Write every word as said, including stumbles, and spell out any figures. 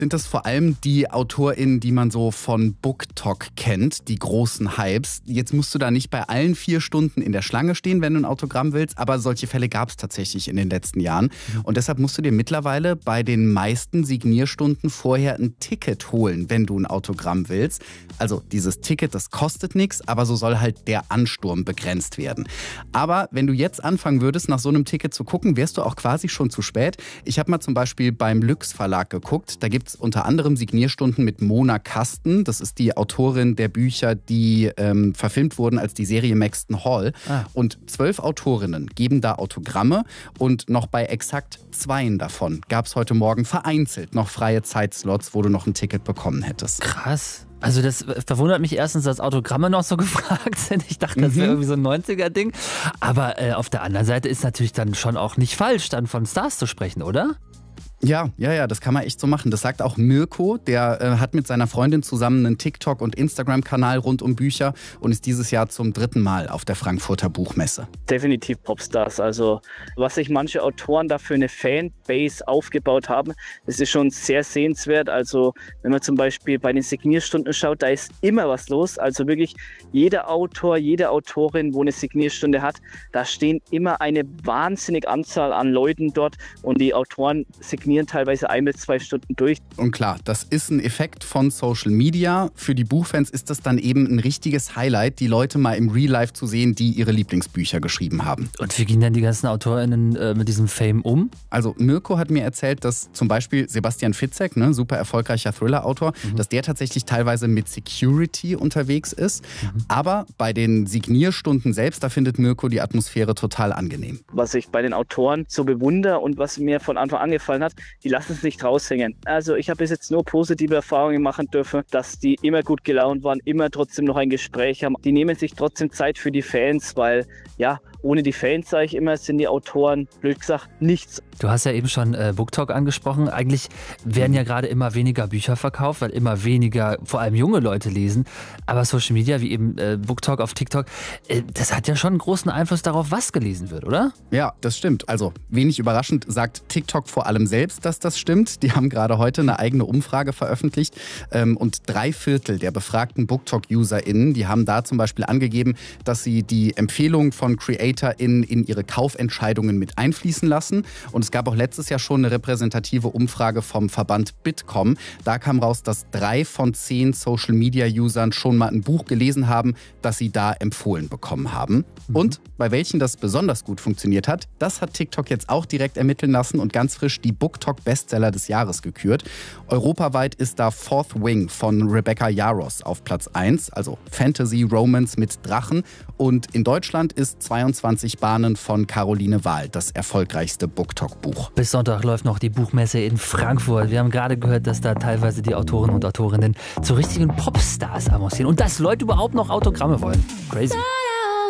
sind das vor allem die AutorInnen, die man so von BookTok kennt, die großen Hypes. Jetzt musst du da nicht bei allen vier Stunden in der Schlange stehen, wenn du ein Autogramm willst, aber solche Fälle gab es tatsächlich in den letzten Jahren. Und deshalb musst du dir mittlerweile bei den meisten Signierstunden vorher ein Ticket holen, wenn du ein Autogramm willst. Also dieses Ticket, das kostet nichts, aber so soll halt der Ansturm begrenzt werden. Aber wenn du jetzt anfangen würdest, nach so einem Ticket zu gucken, wärst du auch quasi schon zu spät. Ich habe mal zum Beispiel beim Lüx Verlag geguckt. Da gibt es unter anderem Signierstunden mit Mona Kasten. Das ist die Autorin der Bücher, die ähm, verfilmt wurden als die Serie Maxton Hall. Ah. Und zwölf Autorinnen geben da Autogramme. Und noch bei exakt zweien davon gab es heute Morgen vereinzelt noch freie Zeitslots, wo du noch ein Ticket bekommen hättest. Krass. Also das verwundert mich erstens, dass Autogramme noch so gefragt sind. Ich dachte, das wäre irgendwie so ein neunziger-Ding. Aber äh, auf der anderen Seite ist natürlich dann schon auch nicht falsch, dann von Stars zu sprechen, oder? Ja, ja, ja, das kann man echt so machen. Das sagt auch Mirko, der äh, hat mit seiner Freundin zusammen einen TikTok- und Instagram-Kanal rund um Bücher und ist dieses Jahr zum dritten Mal auf der Frankfurter Buchmesse. Definitiv Popstars. Also was sich manche Autoren da für eine Fanbase aufgebaut haben, das ist schon sehr sehenswert. Also wenn man zum Beispiel bei den Signierstunden schaut, da ist immer was los. Also wirklich jeder Autor, jede Autorin, wo eine Signierstunde hat, da stehen immer eine wahnsinnige Anzahl an Leuten dort und die Autoren signieren teilweise ein bis zwei Stunden durch. Und klar, das ist ein Effekt von Social Media. Für die Buchfans ist das dann eben ein richtiges Highlight, die Leute mal im Real Life zu sehen, die ihre Lieblingsbücher geschrieben haben. Und wie gehen denn die ganzen AutorInnen äh, mit diesem Fame um? Also Mirko hat mir erzählt, dass zum Beispiel Sebastian Fitzek, ne, super erfolgreicher Thriller-Autor, mhm. dass der tatsächlich teilweise mit Security unterwegs ist. Mhm. Aber bei den Signierstunden selbst, da findet Mirko die Atmosphäre total angenehm. Was ich bei den Autoren so bewundere und was mir von Anfang an gefallen hat, die lassen es nicht raushängen. Also ich habe bis jetzt nur positive Erfahrungen machen dürfen, dass die immer gut gelaunt waren, immer trotzdem noch ein Gespräch haben. Die nehmen sich trotzdem Zeit für die Fans, weil ja, ohne die Fans, sage ich immer, sind die Autoren, blöd gesagt, nichts. Du hast ja eben schon äh, BookTok angesprochen. Eigentlich werden ja gerade immer weniger Bücher verkauft, weil immer weniger, vor allem junge Leute lesen. Aber Social Media, wie eben äh, BookTok auf TikTok, äh, das hat ja schon einen großen Einfluss darauf, was gelesen wird, oder? Ja, das stimmt. Also wenig überraschend sagt TikTok vor allem selbst, dass das stimmt. Die haben gerade heute eine eigene Umfrage veröffentlicht. Ähm, und drei Viertel der befragten BookTok-UserInnen, die haben da zum Beispiel angegeben, dass sie die Empfehlungen von CreatorInnen in ihre Kaufentscheidungen mit einfließen lassen. Und es gab auch letztes Jahr schon eine repräsentative Umfrage vom Verband Bitkom. Da kam raus, dass drei von zehn Social-Media-Usern schon mal ein Buch gelesen haben, das sie da empfohlen bekommen haben. Mhm. Und bei welchen das besonders gut funktioniert hat, das hat TikTok jetzt auch direkt ermitteln lassen und ganz frisch die BookTok-Bestseller des Jahres gekürt. Europaweit ist da Fourth Wing von Rebecca Yarros auf Platz eins, also Fantasy-Romance mit Drachen. Und in Deutschland ist zweiundzwanzig Bahnen von Caroline Wahl das erfolgreichste BookTok-Buch. Bis Sonntag läuft noch die Buchmesse in Frankfurt. Wir haben gerade gehört, dass da teilweise die Autoren und Autorinnen zu richtigen Popstars avancieren. Und dass Leute überhaupt noch Autogramme wollen. Crazy.